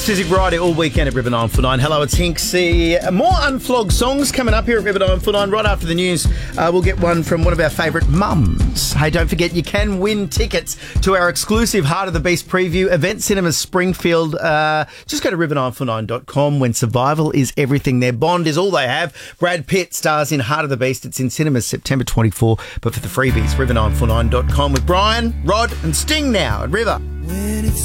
Best music variety all weekend at River 949. Hello, it's Hinksy. More unflogged songs coming up here at River 949. Right after the news, we'll get one from one of our favourite mums. Hey, don't forget, you can win tickets to our exclusive Heart of the Beast preview, Event Cinemas Springfield. Just go to river949.com when survival is everything. Their Bond is all they have. Brad Pitt stars in Heart of the Beast. It's in cinemas September 24. But for the freebies, river949.com with Brian, Rod and Sting now at River.